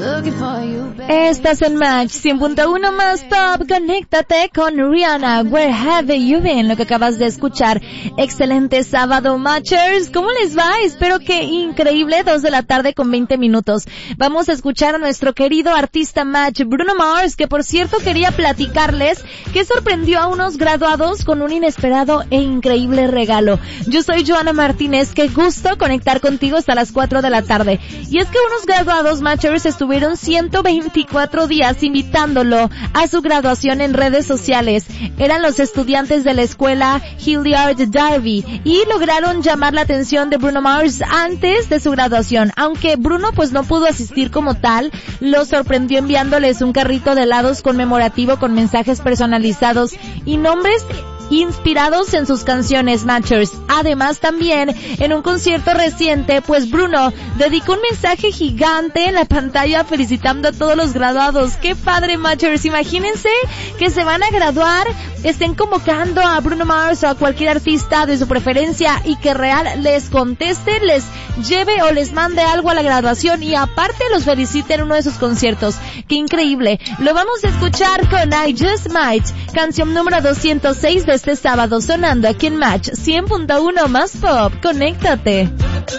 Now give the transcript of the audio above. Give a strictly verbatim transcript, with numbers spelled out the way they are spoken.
Estás en Match cien punto uno más Pop. Conéctate con Rihanna. Where have you been? Lo que acabas de escuchar. Excelente sábado, Matchers. ¿Cómo les va? Espero que increíble. Dos de la tarde con veinte minutos. Vamos a escuchar a nuestro querido artista Match, Bruno Mars, que por cierto quería platicarles que sorprendió a unos graduados con un inesperado e increíble regalo. Yo soy Joana Martínez. Qué gusto conectar contigo hasta las cuatro de la tarde. Y es que unos graduados Matchers estuvieron ciento veinticuatro días invitándolo a su graduación en redes sociales. Eran los estudiantes de la escuela Hilliard Darby y lograron llamar la atención de Bruno Mars antes de su graduación. Aunque Bruno pues no pudo asistir como tal, lo sorprendió enviándoles un carrito de helados conmemorativo con mensajes personalizados y nombres inspirados en sus canciones, Matchers. Además, también, en un concierto reciente, pues Bruno dedicó un mensaje gigante en la pantalla felicitando a todos los graduados. ¡Qué padre, Matchers! Imagínense que se van a graduar, estén convocando a Bruno Mars o a cualquier artista de su preferencia y que real les conteste, les lleve o les mande algo a la graduación y aparte los felicite en uno de sus conciertos. ¡Qué increíble! Lo vamos a escuchar con I Just Might, canción número doscientos seis de este sábado, sonando aquí en Match cien punto uno más Pop. Conéctate.